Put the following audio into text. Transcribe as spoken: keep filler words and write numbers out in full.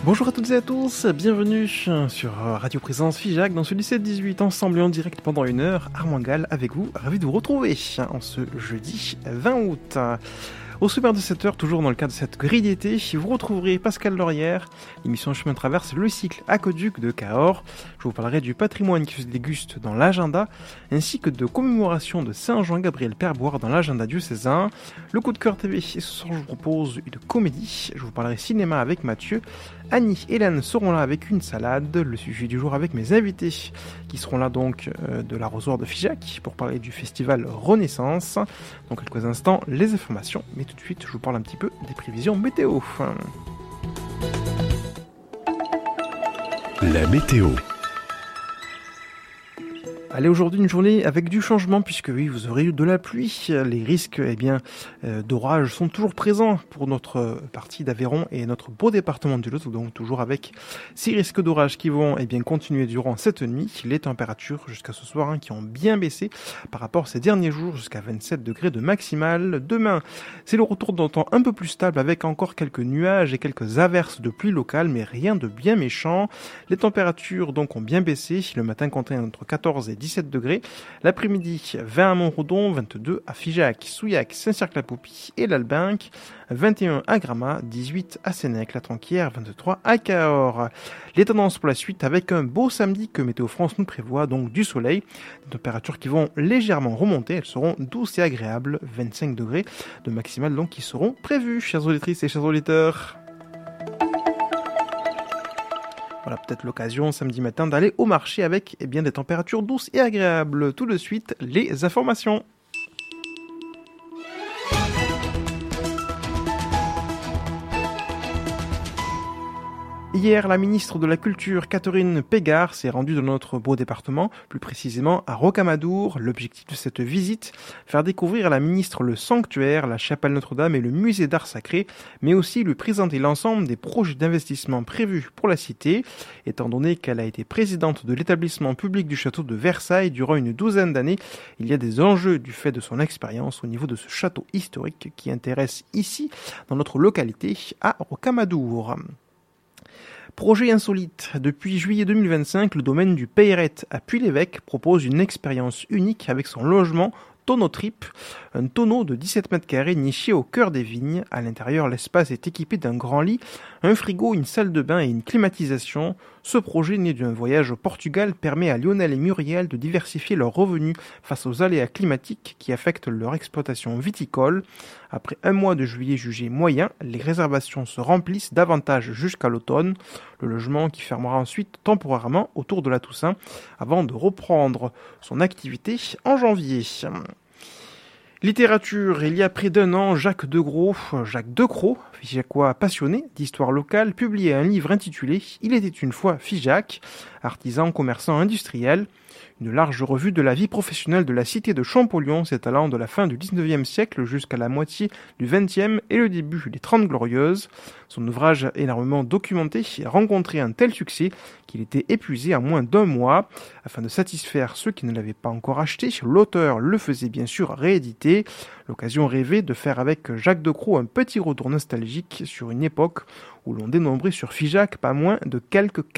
Bonjour à toutes et à tous, bienvenue sur Radio Présence Figeac dans ce dix-sept dix-huit, ensemble et en direct pendant une heure, Armand Gall avec vous, ravi de vous retrouver en ce jeudi vingt août. Au sommaire de cette heure, toujours dans le cadre de cette grille d'été, vous retrouverez Pascal Laurière, l'émission Chemin traverse le cycle aqueduc de Cahors. Je vous parlerai du patrimoine qui se déguste dans l'agenda, ainsi que de commémoration de Saint-Jean-Gabriel Perboire dans l'agenda diocésain. Le coup de cœur T V, et ce soir je vous propose une comédie. Je vous parlerai cinéma avec Mathieu. Annie et Hélène seront là avec une salade, le sujet du jour avec mes invités qui seront là donc euh, de l'arrosoir de Figeac pour parler du festival Renaissance. Dans quelques instants, les informations, mais tout de suite je vous parle un petit peu des prévisions météo. La météo. Allez, aujourd'hui une journée avec du changement puisque oui, vous aurez eu de la pluie. Les risques eh bien, euh, d'orage sont toujours présents pour notre partie d'Aveyron et notre beau département du Lot, donc toujours avec ces risques d'orage qui vont eh bien, continuer durant cette nuit. Les températures jusqu'à ce soir hein, qui ont bien baissé par rapport à ces derniers jours jusqu'à vingt-sept degrés de maximal. Demain, c'est le retour d'un temps un peu plus stable avec encore quelques nuages et quelques averses de pluie locale, mais rien de bien méchant. Les températures donc ont bien baissé. Le matin comptait entre quatorze et dix-sept degrés. L'après-midi, vingt à Montredon, vingt-deux à Figeac, Souillac, Saint-Cirq-la-Poupie et l'Albinque, vingt et un à Gramat, dix-huit à Sénèque, la Tronquière, vingt-trois à Cahors. Les tendances pour la suite avec un beau samedi que Météo France nous prévoit, donc du soleil. Des températures qui vont légèrement remonter, elles seront douces et agréables, vingt-cinq degrés de maximal donc qui seront prévus, chers auditrices et chers auditeurs. Voilà peut-être l'occasion samedi matin d'aller au marché avec eh bien, des températures douces et agréables. Tout de suite, les informations. Hier, la ministre de la Culture, Catherine Pégard, s'est rendue dans notre beau département, plus précisément à Rocamadour. L'objectif de cette visite, faire découvrir à la ministre le sanctuaire, la chapelle Notre-Dame et le musée d'art sacré, mais aussi lui présenter l'ensemble des projets d'investissement prévus pour la cité, étant donné qu'elle a été présidente de l'établissement public du château de Versailles durant une douzaine d'années. Il y a des enjeux du fait de son expérience au niveau de ce château historique qui intéresse ici, dans notre localité, à Rocamadour. Projet insolite. Depuis juillet deux mille vingt-cinq, le domaine du Peyret à Puy-l'Évêque propose une expérience unique avec son logement Tonneau-Trip, un tonneau de dix-sept mètres carrés niché au cœur des vignes. À l'intérieur, l'espace est équipé d'un grand lit, un frigo, une salle de bain et une climatisation. Ce projet, né d'un voyage au Portugal, permet à Lionel et Muriel de diversifier leurs revenus face aux aléas climatiques qui affectent leur exploitation viticole. Après un mois de juillet jugé moyen, les réservations se remplissent davantage jusqu'à l'automne. Le logement qui fermera ensuite temporairement autour de la Toussaint avant de reprendre son activité en janvier. Littérature, il y a près d'un an, Jacques Decroix, Jacques Decroix, Figeacois passionné d'histoire locale, publiait un livre intitulé « Il était une fois Figeac », artisan, commerçant, industriel. Une large revue de la vie professionnelle de la cité de Champollion s'étalant de la fin du dix-neuvième siècle jusqu'à la moitié du vingtième et le début des Trente Glorieuses. Son ouvrage énormément documenté a rencontré un tel succès qu'il était épuisé en moins d'un mois. Afin de satisfaire ceux qui ne l'avaient pas encore acheté, l'auteur le faisait bien sûr rééditer. L'occasion rêvée de faire avec Jacques Decroix un petit retour nostalgique sur une époque où l'on dénombrait sur Figeac pas moins de quelques